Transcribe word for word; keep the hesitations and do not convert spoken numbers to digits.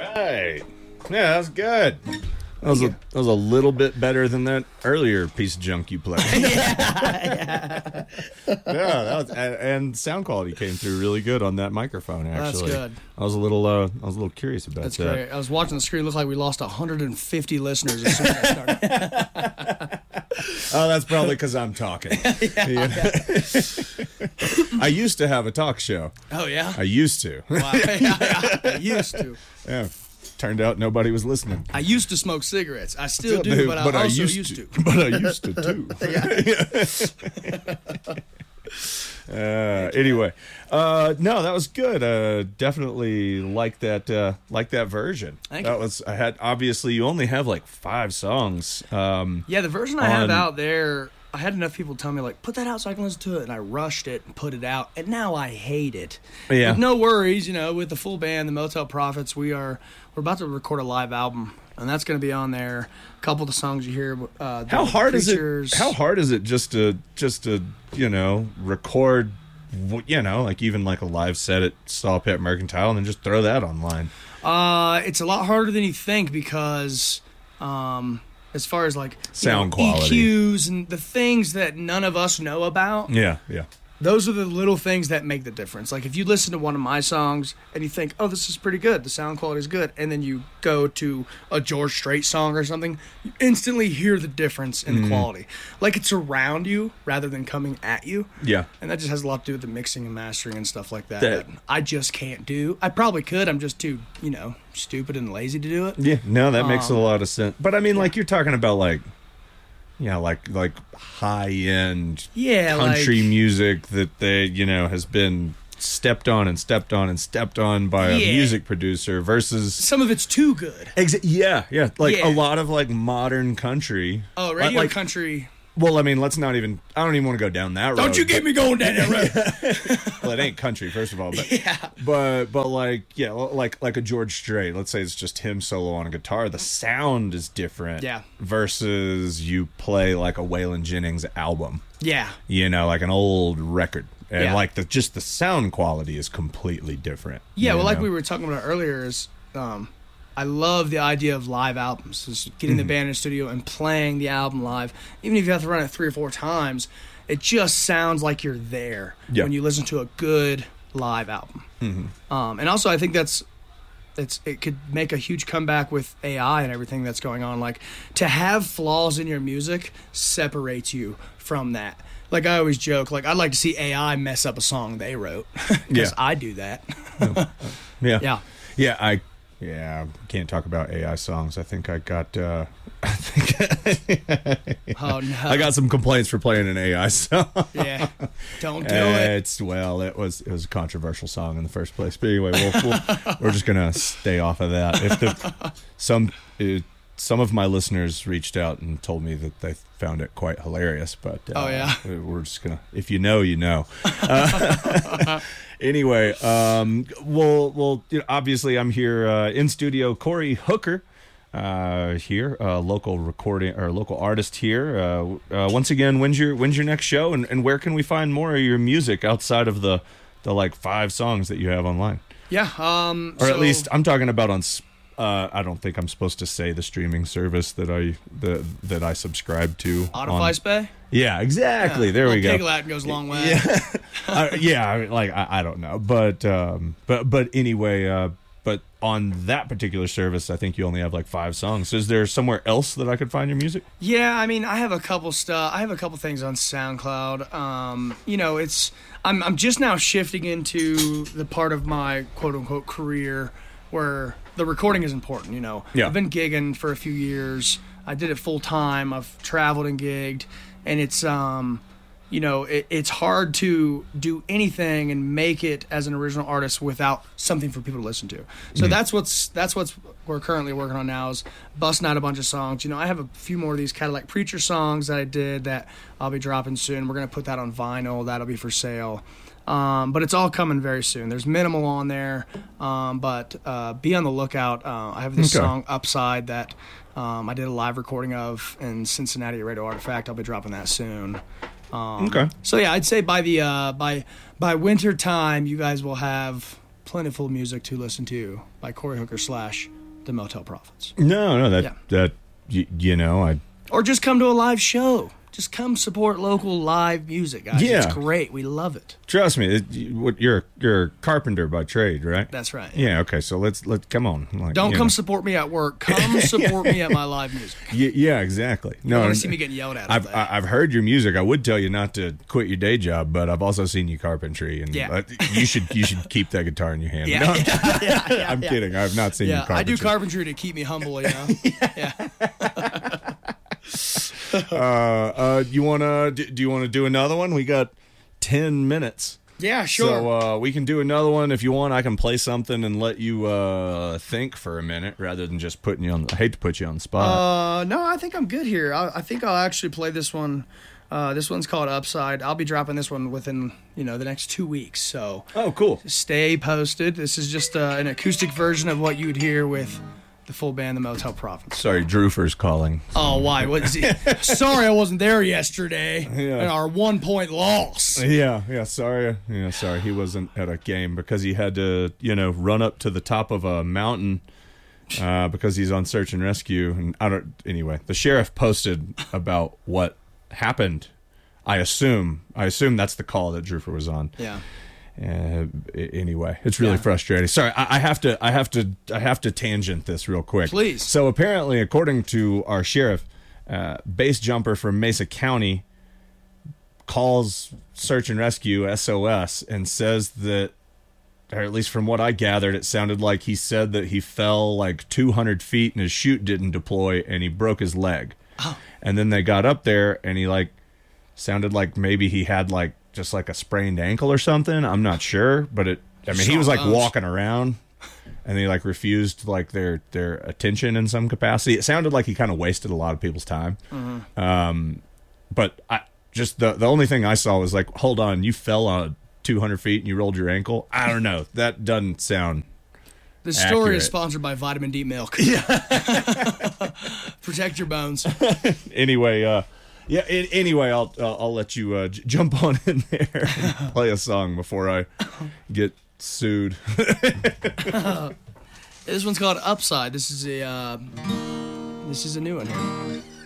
right. Yeah, that's good. That was, a, that was a little bit better than that earlier piece of junk you played. yeah, yeah. yeah, that was, and sound quality came through really good on that microphone. Actually, That's good. I was a little, uh, I was a little curious about That's that. great. I was watching the screen. It looked like we lost one hundred fifty listeners as soon as I started. Oh, that's probably because I'm talking. Yeah. I used to have a talk show. Oh yeah. I used to. Wow. I used to. Yeah. Turned out nobody was listening. I used to smoke cigarettes. I still do, but, but I I also used, used to. to. But I used to too. uh, anyway, uh, no, that was good. Uh, definitely like that. Uh, like that version. Thank that you. was. I had obviously you only have like five songs. Um, Yeah, the version I have on- out there, I had enough people tell me, like, put that out so I can listen to it, and I rushed it and put it out, and now I hate it. Yeah. But no worries, you know, with the full band, the Motel Prophets, we are, we're about to record a live album, and that's going to be on there. A couple of the songs you hear. Uh, How hard Creatures. is it? How hard is it just to just to you know record, w- you know, like even like a live set at Saw Pit Mercantile and then just throw that online? Uh, it's a lot harder than you think because, um, as far as like you Sound know, quality. E Qs and the things that none of us know about. Yeah, yeah. Those are the little things that make the difference. Like if you listen to one of my songs and you think, oh, this is pretty good, the sound quality is good, and then you go to a George Strait song or something, you instantly hear the difference in the quality. Like it's around you rather than coming at you. Yeah. And that just has a lot to do with the mixing and mastering and stuff like that. That- that I just can't do. I probably could. I'm just too, you know, stupid and lazy to do it. Yeah, no, that makes Um, a lot of sense. But I mean, like you're talking about, like, you know, like like high end Yeah, country like- music that they, you know, has been stepped on and stepped on and stepped on by a Yeah. music producer versus. Some of it's too good. Exa- yeah, yeah, like Yeah. a lot of like modern country. Oh, radio like, country. Well, I mean, let's not even. I don't even want to go down that road. Don't you get me going down that road. Well, it ain't country, first of all, but Yeah. but but like yeah, like like a George Strait. Let's say it's just him solo on a guitar. The sound is different. Yeah. Versus you play like a Waylon Jennings album. Yeah. You know, like an old record, and Yeah. like the just the sound quality is completely different. Yeah, you well, like know? we were talking about earlier, is um, I love the idea of live albums. Is getting Mm-hmm. the band in the studio and playing the album live. Even if you have to run it three or four times, it just sounds like you're there Yeah. when you listen to a good live album. Mm-hmm. Um, and also, I think that's it's it could make a huge comeback with A I and everything that's going on. Like to have flaws in your music separates you from that. Like I always joke, like I'd like to see A I mess up a song they wrote because Yeah. I do that. yeah yeah. yeah I yeah can't talk about A I songs. I think I got uh, I think Oh no. I got some complaints for playing an A I song. Yeah, don't do Uh, it. It's well, it was it was a controversial song in the first place. But anyway, we'll, we'll, we're just gonna stay off of that. If the some uh, some of my listeners reached out and told me that they found it quite hilarious, but uh, Oh, yeah? we're just gonna if you know, you know. Uh, anyway, um, well, well, you know, obviously I'm here uh, in studio. Corey Hooker. Uh, here, uh, local recording or local artist here. Uh, uh, once again, when's your when's your next show, and, and where can we find more of your music outside of the the like five songs that you have online, Yeah, um, or so, at least I'm talking about on. s- Uh, I don't think I'm supposed to say the streaming service that I the that I subscribe to. on- Autofy Spay. Yeah, exactly. There we go. Pig Latin goes a long way. Yeah, uh, yeah. I mean, like I, I don't know, but um, but but anyway, uh, but on that particular service, I think you only have like five songs. Is there somewhere else that I could find your music? Yeah, I mean, I have a couple stuff. I have a couple things on SoundCloud. Um, you know, it's I'm I'm just now shifting into the part of my quote unquote career where the recording is important. You know, Yeah. I've been gigging for a few years. I did it full time. I've traveled and gigged, and it's um, you know, it, it's hard to do anything and make it as an original artist without something for people to listen to. So that's what's that's what's we're currently working on now is busting out a bunch of songs. You know, I have a few more of these Cadillac Preacher songs that I did that I'll be dropping soon. We're gonna put that on vinyl. That'll be for sale. Um, but it's all coming very soon. There's minimal on there, um, but uh, be on the lookout. Uh, I have this Okay. song Upside that um, I did a live recording of in Cincinnati at Radio Artifact. I'll be dropping that soon. Um, Okay. So yeah, I'd say by the uh, by by winter time, you guys will have plentiful music to listen to by Corey Hooker slash the Motel Prophets. No, no, that Yeah. that you, you know, I Or just come to a live show. Just come support local live music, guys. Yeah. It's great. We love it. trust me. It, you, what- you're you're a carpenter by trade, right? That's right. Yeah. Okay. So let's let come on. Like, Don't you come know. support me at work. Come support me at my live music. Y- yeah, exactly. You No, don't want and to see me getting yelled at. all I've day. I- I've heard your music. I would tell you not to quit your day job, but I've also seen you carpentry, and Yeah. uh, you should you should keep that guitar in your hand. yeah, No, I'm, yeah, yeah, yeah, I'm yeah. kidding. I've not seen Yeah, you carpentry. I do carpentry to keep me humble, you know. yeah. Uh, uh, you wanna do, do you want to do another one? We got ten minutes. Yeah, sure. So uh, we can do another one if you want. I can play something and let you uh, think for a minute rather than just putting you on. I hate to put you on the spot. Uh, no, I think I'm good here. I, I think I'll actually play this one. Uh, this one's called Upside. I'll be dropping this one within, you know, the next two weeks. So oh, cool. stay posted. This is just uh, an acoustic version of what you'd hear with the full band, the Motel Prophets. Sorry, Droofer's calling. Oh, why? What is he? Sorry, I wasn't there yesterday. Yeah. And our one point loss. Yeah, yeah. Sorry, yeah. Sorry, he wasn't at a game because he had to, you know, run up to the top of a mountain uh, because he's on search and rescue. And I don't. Anyway, the sheriff posted about what happened. I assume. I assume that's the call that Droofer was on. Yeah. Uh, a- anyway, it's really Yeah. frustrating. Sorry, I, I have to, I have to, I have to tangent this real quick. Please. So apparently, according to our sheriff, uh, base jumper from Mesa County calls search and rescue S O S and says that, or at least from what I gathered, it sounded like he said that he fell like two hundred feet and his chute didn't deploy and he broke his leg. Oh. And then they got up there and he like sounded like maybe he had like just like a sprained ankle or something. I'm not sure, but it. I mean, he was like Strong bones. walking around, and they like refused like their their attention in some capacity. It sounded like he kind of wasted a lot of people's time. Mm-hmm. Um, but I just the the only thing I saw was like, hold on, you fell on two hundred feet and you rolled your ankle. I don't know. That doesn't sound. This story Accurate. is sponsored by Vitamin D Milk. Protect your bones. Anyway, uh, yeah. In, anyway, I'll uh, I'll let you uh, j- jump on in there and play a song before I get sued. This one's called Upside. This is a uh, this is a new one here.